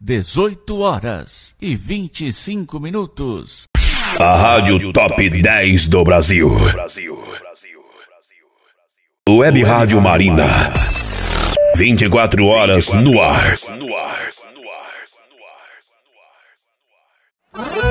18h25. A Rádio Top 10 do Brasil. Web Rádio Marina. 24 horas no ar.